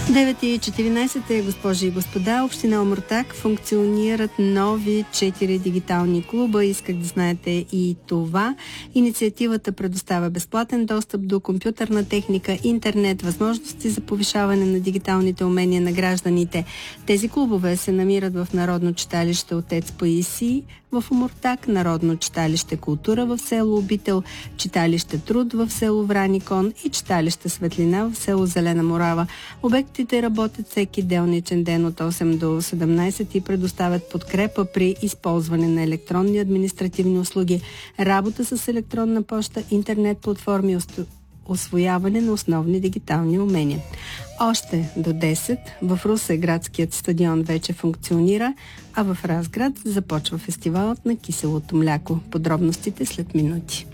9:14, госпожи и господа, община Омуртаг функционират нови 4 дигитални клуба. Исках да знаете и това. Инициативата предоставя безплатен достъп до компютърна техника, интернет, възможности за повишаване на дигиталните умения на гражданите. Тези клубове се намират в Народно читалище Отец Паисий в Омуртаг, Народно читалище Култура в село Обител, читалище Труд в село Враникон и читалище Светлина в село Зелена Морава. Обектите работят всеки делничен ден от 8 до 17 и предоставят подкрепа при използване на електронни административни услуги, работа с електронна поща, интернет платформи, освояване на основни дигитални умения. Още до 10 в Русе градският стадион вече функционира, а в Разград започва фестивалът на киселото мляко. Подробностите след минути.